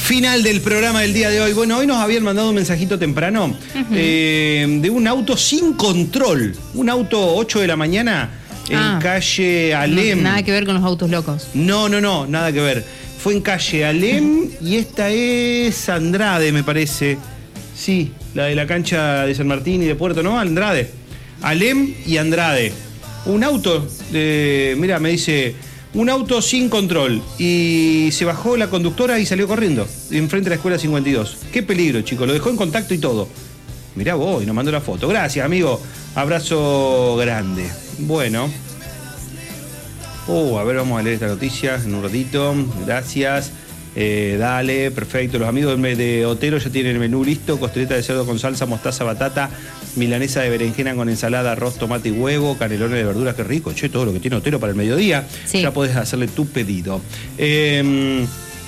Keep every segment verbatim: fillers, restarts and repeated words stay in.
Final del programa del día de hoy. Bueno, hoy nos habían mandado un mensajito temprano uh-huh. eh, de un auto sin control. Un auto ocho de la mañana en ah, calle Alem. No, nada que ver con los autos locos. No, no, no, nada que ver. Fue en calle Alem y esta es Andrade, me parece. Sí, la de la cancha de San Martín y de Puerto, ¿no? Andrade. Alem y Andrade. Un auto, eh, mira, me dice... Un auto sin control y se bajó la conductora y salió corriendo enfrente de la escuela cincuenta y dos. Qué peligro, chico, lo dejó en contacto y todo. Mirá vos, y nos mandó la foto. Gracias, amigo. Abrazo grande. Bueno. Uh, a ver, vamos a leer esta noticia en un ratito. Gracias. Eh, dale, perfecto. Los amigos de Otero ya tienen el menú listo. Costeleta de cerdo con salsa, mostaza, batata, milanesa de berenjena con ensalada, arroz, tomate y huevo, canelones de verduras, qué rico. Che, todo lo que tiene Otero para el mediodía. Sí. Ya podés hacerle tu pedido. Eh,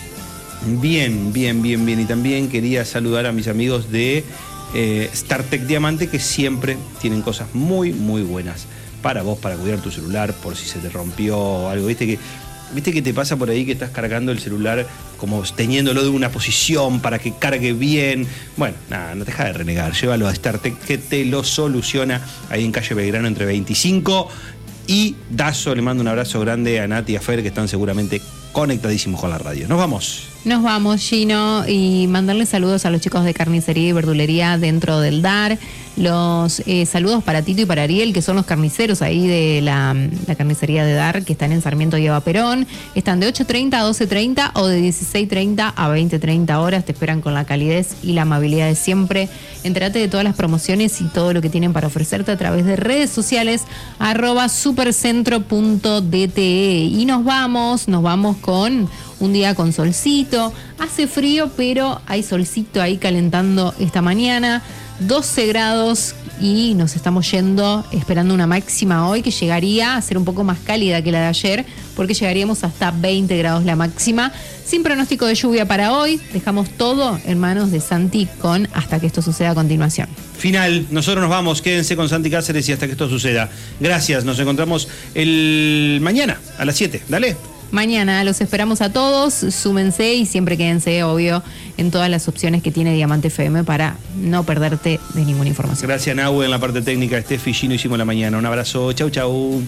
bien, bien, bien, bien. Y también quería saludar a mis amigos de eh, StarTech Diamante, que siempre tienen cosas muy, muy buenas para vos, para cuidar tu celular, por si se te rompió o algo. Viste que ¿Viste que te pasa por ahí que estás cargando el celular como teniéndolo de una posición para que cargue bien? Bueno, nada, no te deja de renegar. Llévalo a StarTech que te lo soluciona ahí en calle Belgrano entre veinticinco y Dazo. Le mando un abrazo grande a Nati y a Fer, que están seguramente conectadísimos con la radio. Nos vamos. Nos vamos, Gino, y mandarle saludos a los chicos de carnicería y verdulería dentro del D A R. Los eh, saludos para Tito y para Ariel, que son los carniceros ahí de la, la carnicería de D A R, que están en Sarmiento y Eva Perón. Están de ocho treinta a doce treinta o de dieciséis treinta a veinte treinta horas. Te esperan con la calidez y la amabilidad de siempre. Entérate de todas las promociones y todo lo que tienen para ofrecerte a través de redes sociales, arroba supercentro punto d t e. Y nos vamos, nos vamos con un día con solcito. Hace frío, pero hay solcito ahí calentando esta mañana. doce grados y nos estamos yendo, esperando una máxima hoy que llegaría a ser un poco más cálida que la de ayer, porque llegaríamos hasta veinte grados la máxima. Sin pronóstico de lluvia para hoy, dejamos todo en manos de Santi con Hasta que esto suceda a continuación. Final, nosotros nos vamos, quédense con Santi Cáceres y hasta que esto suceda. Gracias, nos encontramos el mañana a las siete, dale. Mañana los esperamos a todos, súmense y siempre quédense, obvio, en todas las opciones que tiene Diamante F M para no perderte de ninguna información. Gracias, Nahue, en la parte técnica. Steffi, Gino, hicimos la mañana. Un abrazo, chau, chau.